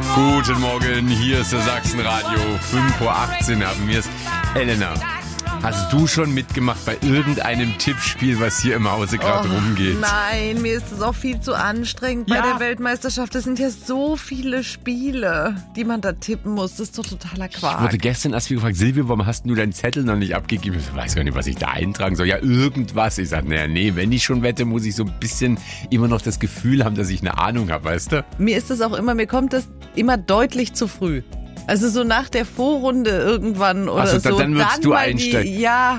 Guten Morgen, hier ist der Sachsenradio. 5:18 Uhr haben wir es. Elena, hast du schon mitgemacht bei irgendeinem Tippspiel, was hier im Hause gerade rumgeht? Nein, mir ist es auch viel zu anstrengend bei der Weltmeisterschaft. Es sind ja so viele Spiele, die man da tippen muss. Das ist doch totaler Quark. Ich wurde gestern erst gefragt, Silvio, warum hast du deinen Zettel noch nicht abgegeben? Ich weiß gar nicht, was ich da eintragen soll. Ja, irgendwas. Ich sage, nee, wenn ich schon wette, muss ich so ein bisschen immer noch das Gefühl haben, dass ich eine Ahnung habe, weißt du? Mir kommt das immer deutlich zu früh. Also so nach der Vorrunde irgendwann oder also, so. Dann würdest du einsteigen.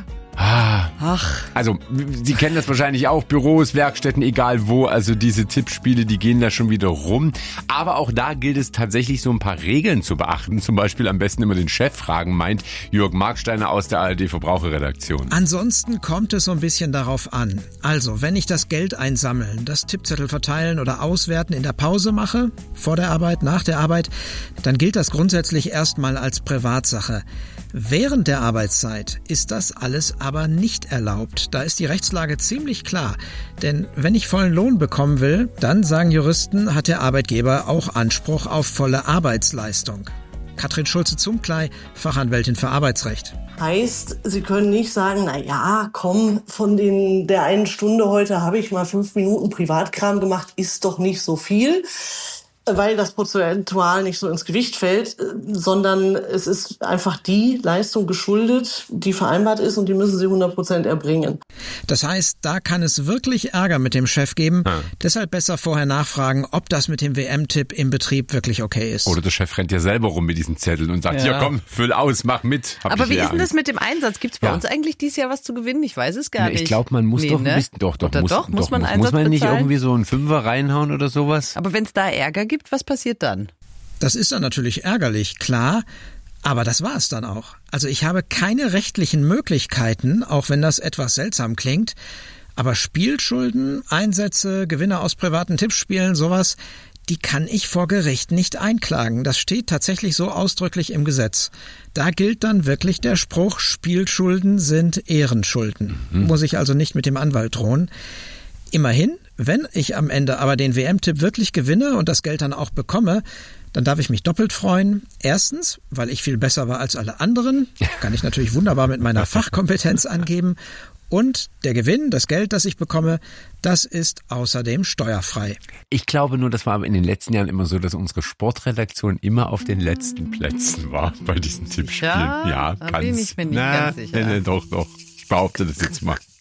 Also, Sie kennen das wahrscheinlich auch, Büros, Werkstätten, egal wo, also diese Tippspiele, die gehen da schon wieder rum. Aber auch da gilt es tatsächlich so ein paar Regeln zu beachten. Zum Beispiel am besten immer den Chef fragen, meint Jörg Marksteiner aus der ARD-Verbraucherredaktion. Ansonsten kommt es so ein bisschen darauf an. Also, wenn ich das Geld einsammeln, das Tippzettel verteilen oder auswerten in der Pause mache, vor der Arbeit, nach der Arbeit, dann gilt das grundsätzlich erstmal als Privatsache. Während der Arbeitszeit ist das alles aber nicht erlaubt. Da ist die Rechtslage ziemlich klar. Denn wenn ich vollen Lohn bekommen will, dann, sagen Juristen, hat der Arbeitgeber auch Anspruch auf volle Arbeitsleistung. Katrin Schulze-Zumklei, Fachanwältin für Arbeitsrecht. Heißt, Sie können nicht sagen, na ja, komm, von der einen Stunde heute habe ich mal 5 Minuten Privatkram gemacht, ist doch nicht so viel, weil das prozentual nicht so ins Gewicht fällt, sondern es ist einfach die Leistung geschuldet, die vereinbart ist und die müssen Sie 100% erbringen. Das heißt, da kann es wirklich Ärger mit dem Chef geben. Deshalb besser vorher nachfragen, ob das mit dem WM-Tipp im Betrieb wirklich okay ist. Oder der Chef rennt ja selber rum mit diesen Zetteln und sagt, ja komm, füll aus, mach mit. Aber wie ist denn das mit dem Einsatz? Gibt es bei uns eigentlich dieses Jahr was zu gewinnen? Ich weiß es gar nicht. Ich glaube, man muss doch ein bisschen, muss man Einsatz bezahlen? Nicht irgendwie so einen Fünfer reinhauen oder sowas? Aber wenn es da Ärger gibt, was passiert dann? Das ist dann natürlich ärgerlich, klar. Aber das war es dann auch. Also ich habe keine rechtlichen Möglichkeiten, auch wenn das etwas seltsam klingt. Aber Spielschulden, Einsätze, Gewinne aus privaten Tippspielen, sowas, die kann ich vor Gericht nicht einklagen. Das steht tatsächlich so ausdrücklich im Gesetz. Da gilt dann wirklich der Spruch, Spielschulden sind Ehrenschulden. Muss ich also nicht mit dem Anwalt drohen. Immerhin, wenn ich am Ende aber den WM-Tipp wirklich gewinne und das Geld dann auch bekomme, dann darf ich mich doppelt freuen. Erstens, weil ich viel besser war als alle anderen. Kann ich natürlich wunderbar mit meiner Fachkompetenz angeben. Und der Gewinn, das Geld, das ich bekomme, das ist außerdem steuerfrei. Ich glaube nur, das war aber in den letzten Jahren immer so, dass unsere Sportredaktion immer auf den letzten Plätzen war bei diesen Tippspielen. Ja, da bin ich mir nicht ganz sicher. Doch. Ich behaupte das jetzt mal.